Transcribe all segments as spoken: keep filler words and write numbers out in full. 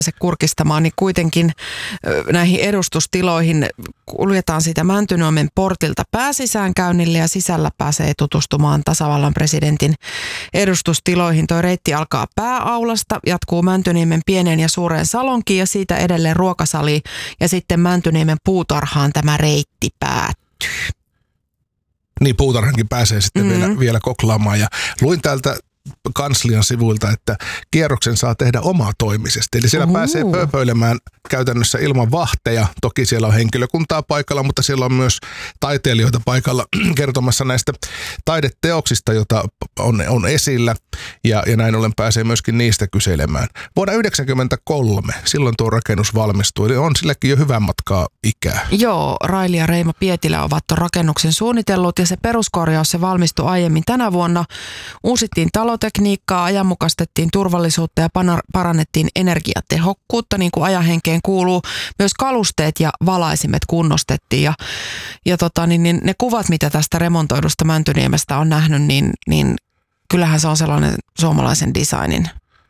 se kurkistamaan, niin kuitenkin näihin edustustiloihin kuljetaan siitä Mäntyniemen portilta pääsisäänkäynnille ja sisällä pääsee tutustumaan tasavallan presidentin edustustiloihin. Toi reitti alkaa pääaulasta, jatkuu Mäntyniemen pieneen ja suureen salonkiin ja siitä edelleen ruokasaliin ja sitten Mäntyniemen puutarhaan tämä reitti päättyy. Niin, puutarhankin pääsee sitten mm-hmm. vielä, vielä koklaamaan ja luin täältä kanslian sivuilta, että kierroksen saa tehdä omatoimisesti. Eli siellä Uhu. pääsee pööpöilemään käytännössä ilman vahteja. Toki siellä on henkilökuntaa paikalla, mutta siellä on myös taiteilijoita paikalla kertomassa näistä taideteoksista, joita on, on esillä. Ja, ja näin ollen pääsee myöskin niistä kyselemään. Vuonna yhdeksänkymmentäkolme, silloin tuo rakennus valmistui, eli on silläkin jo hyvän matkaa ikää. Joo, Raili ja Reima Pietilä ovat tuon rakennuksen suunnitellut ja se peruskorjaus se valmistui aiemmin tänä vuonna. Uusittiin talotekniikkaa, ajanmukaistettiin turvallisuutta ja parannettiin energiatehokkuutta, niin kuin ajanhenkeen kuuluu. Myös kalusteet ja valaisimet kunnostettiin ja, ja tota, niin, niin ne kuvat, mitä tästä remontoidusta Mäntyniemestä on nähnyt, niin, niin kyllähän se on sellainen suomalaisen designin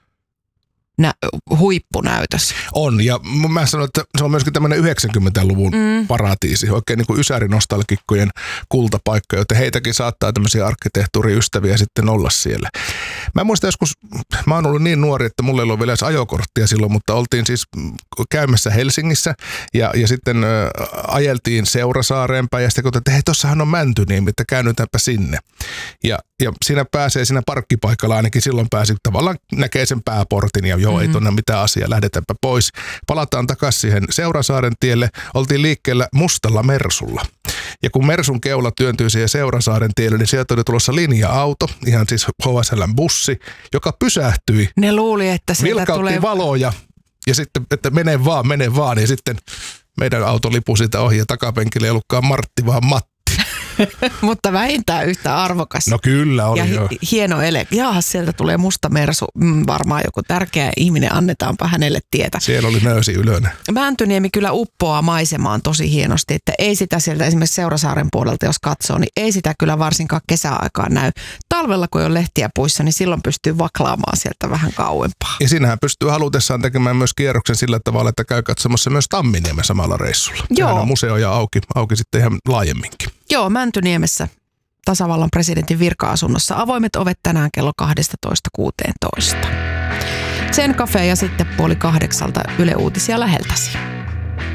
nä- huippunäytös. On, ja mä sanon, että se on myöskin tämmöinen yhdeksänkymmentäluvun mm. paratiisi, oikein niin kuin ysärinostalgikkojen kultapaikka, joten heitäkin saattaa tämmöisiä arkkitehtuuriystäviä sitten olla siellä. Mä muistan joskus, mä oon ollut niin nuori, että mulla ei ollut vielä edes ajokorttia silloin, mutta oltiin siis käymässä Helsingissä ja, ja sitten ä, ajeltiin Seurasaareen päin ja sitten kun että hei, tossahan on Mäntyniemi, että käännytäänpä sinne. Ja, ja siinä pääsee, siinä parkkipaikalla ainakin silloin pääsi, tavallaan näkee sen pääportin ja joo, mm-hmm. ei tonne mitään asiaa, lähdetäänpä pois. Palataan takaisin siihen Seurasaaren tielle, oltiin liikkeellä mustalla Mersulla. Ja kun Mersun keula työntyi siihen Seurasaaren tielle, niin sieltä oli tulossa linja-auto, ihan siis H S L:n bussi, joka pysähtyi. Ne luuli, että sieltä vilkautti tulee valoja ja sitten, että mene vaan, mene vaan. Ja sitten meidän auto lipui siitä ohi ja takapenkille ei ollutkaan Martti, vaan Matti. Mutta vähintään yhtä arvokas. No kyllä oli ja jo. Hi- hieno ele. Jaahas, sieltä tulee musta Mersu. Mm, varmaan joku tärkeä ihminen, annetaanpa hänelle tietä. Siellä oli nöysi ylönen. Mäntyniemi kyllä uppoaa maisemaan tosi hienosti, että ei sitä sieltä esimerkiksi Seurasaaren puolelta, jos katsoo, niin ei sitä kyllä varsinkaan kesäaikaan näy. Talvella, kun on lehtiä puissa, niin silloin pystyy vaklaamaan sieltä vähän kauempaa. Ja siinähän pystyy halutessaan tekemään myös kierroksen sillä tavalla, että käy katsomassa myös Tamminiemen samalla reissulla. Joo. Sehän on museoja auki, auki sitten ihan laajemminkin. Joo, Mäntyniemessä tasavallan presidentin virka-asunnossa avoimet ovet tänään kello kaksitoista kuusitoista. Sen Cafe ja sitten puoli kahdeksalta Yle Uutisia läheltäsi.